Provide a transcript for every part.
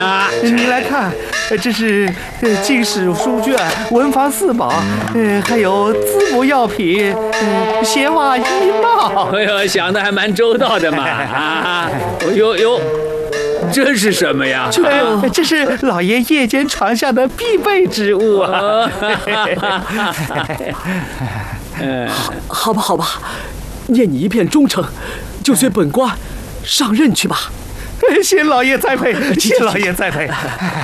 你来看，这是经史书卷、文房四宝，还有字母药品，鞋袜衣帽。 哎呦，想的还蛮周到的嘛！啊，哟，这是什么呀？ 这是老爷夜间床下的必备之物啊！ 好吧，念你一片忠诚，就随本官上任去吧。 谢老爷栽培，谢老爷栽培。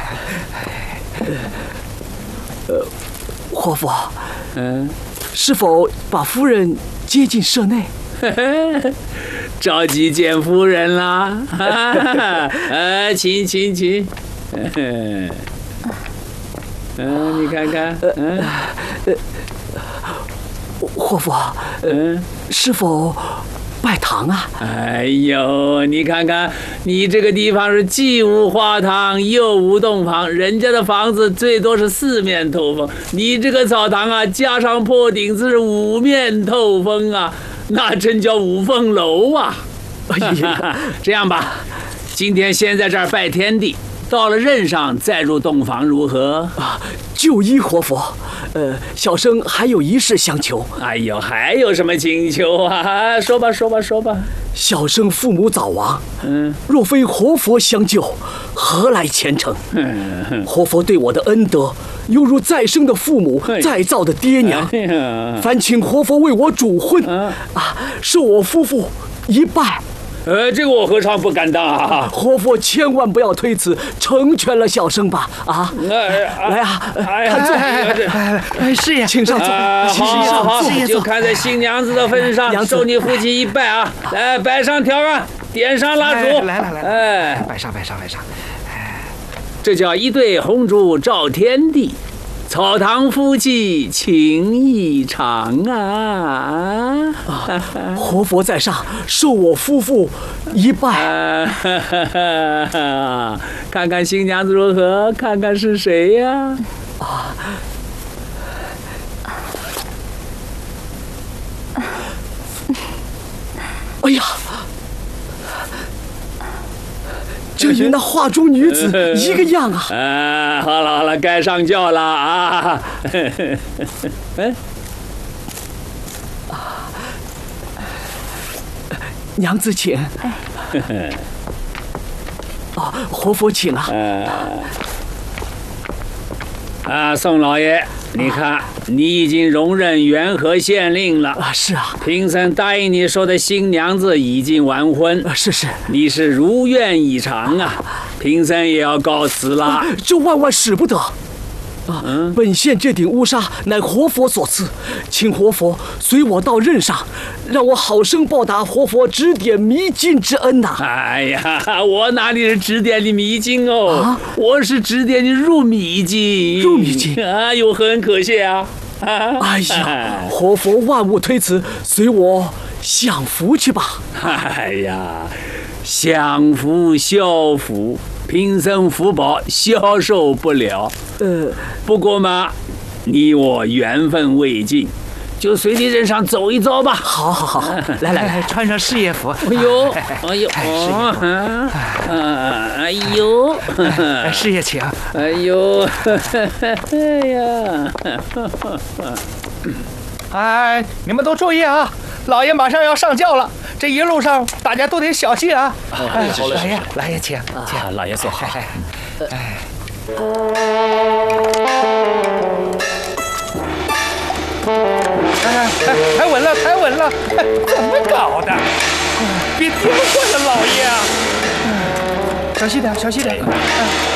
活佛，是否把夫人接进舍内？ 着急见夫人啦！请。你看看， 活佛，是否拜堂啊？ 哎呦，你看看，你这个地方是既无花堂又无洞房，人家的房子最多是4面透风，你这个澡堂啊，加上破顶子是5面透风啊，那真叫5凤楼啊！哎呀，这样吧，今天先在这儿拜天地，到了任上再入洞房如何？ 就依活佛。小生还有一事相求。 哎呦，还有什么请求啊？说吧。 小生父母早亡，若非活佛相救，何来前程？活佛对我的恩德，犹如再生的父母，再造的爹娘。烦请活佛为我主婚，受我夫妇一拜。 这个我何尝不敢当啊！ 活佛千万不要推辞，成全了小生吧！来啊，看坐。 是呀， 请上座。 好，就看在新娘子的份上，受你夫妻一拜啊！来，摆上条案，点上蜡烛。 来，摆上。 这叫一对红烛照天地，草堂夫妻情意长啊！ 活佛在上，受我夫妇一拜。 看看新娘子如何？看看是谁呀？ 哎呀！这与那画中女子一个样啊！ 好了，该上轿了啊！ 娘子请。活佛请啊！ 宋老爷，你看，你已经荣任元和县令了。 是啊。 贫僧答应你说的新娘子已经完婚。 是。 你是如愿以偿啊！贫僧也要告辞了。 这万使不得。本县这顶乌纱乃活佛所赐，请活佛随我到任上，让我好生报答活佛指点迷津之恩呐！ 哎呀，我哪里是指点你迷津哦，我是指点你入迷津。 入迷津啊，有何很可谢啊？ 哎呀，活佛万勿推辞，随我享福去吧。 哎呀，享福消福。贫僧福宝消受不了，不过嘛，你我缘分未尽，就随你任上走一遭吧。 好，来， 穿上事业服。 哎呦， 事业请。 哎呦， 你们都注意啊！老爷马上要上轿了，这一路上大家都得小心啊！老爷请。 老爷坐好。 抬稳了，怎么搞的？别颠坏了老爷啊！小心点。